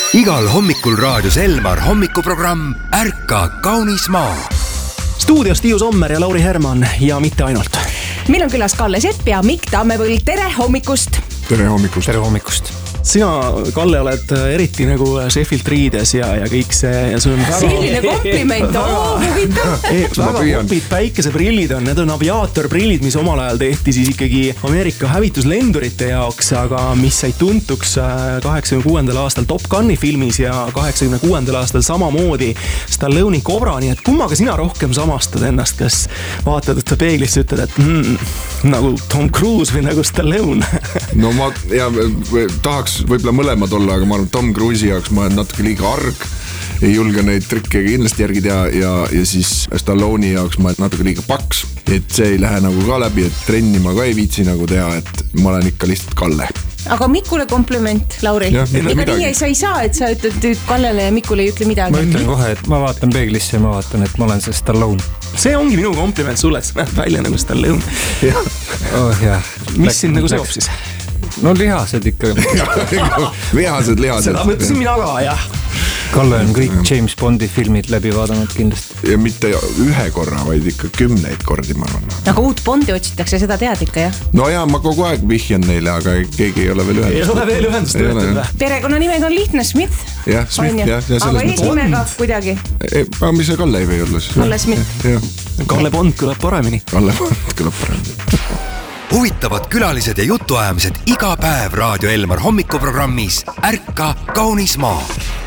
Igal hommikul raadios Elmar hommikuprogramm Ärka kaunis maa. Stuudios Tiiu Sommer ja Lauri Herman ja mitte ainult. Meil on külas Kalle Sepp ja Mikk Tammepõld. Tere hommikust! Tere hommikust! Tere hommikust! Sina, Kalle, oled eriti nagu Sheffield riides ja kõik see. Ja sul on väga... Selline kompliment, huvitav. Väga hopid päikeseprillid on, need on aviaatorprillid, mis omal ajal tehti siis ikkagi Ameerika hävituslendurite jaoks, aga mis sai tuntuks 86. aastal Top Guni filmis ja 86. aastal samamoodi Stallone'i Cobra, nii et kummaga sina rohkem samastad ennast, kas vaatad, et sa peeglisse ütled, et nagu Tom Cruise või nagu Stallone? No ma tahaks võib-olla mõlemad olla, aga ma arvan, Tom Cruise'i jaoks ma olen natuke liiga arg, ei julge neid trikke kindlasti järgi teha ja siis Stallone'i jaoks ma olen natuke liiga paks, et see ei lähe nagu ka läbi, et trenni ma ka ei viitsi nagu teha, et ma olen ikka lihtsalt Kalle. Aga Mikule kompliment, Lauri. Ega nii sa ei saa, et sa ütled Kallele ja Mikule ei ütle midagi. Ma ütlen kohe, et ma vaatan peeglisse ja ma vaatan, et ma olen see Stallone. See ongi minu kompliment sulle, et sa näed välja nagu Stallone. Mis sind nagu seob siis? No lihased ikka. Lihased. Seda mõtlesin mina ka, jah. Kalle on kõik James Bondi filmid läbi vaadanud kindlasti. Ja mitte ühe korra, vaid ikka 10 kordi, ma arvan. Aga uut Bondi otsitakse, seda tead ikka, jah? No ja ma kogu aeg vihjan neile, aga keegi ei ole veel ühendust. Ei ole veel ühendust võetud. Perekonna nimega on lihtne Smith. Jah, Smith, jah. Aga eesnimega kuidagi. Aga mis see Kalle ei või olla? Kalle Smith. Kalle Bond kõlab paremini. Huvitavad külalised ja jutuajamised iga päev Raadio Elmar hommikuprogrammis Ärka kaunis maa.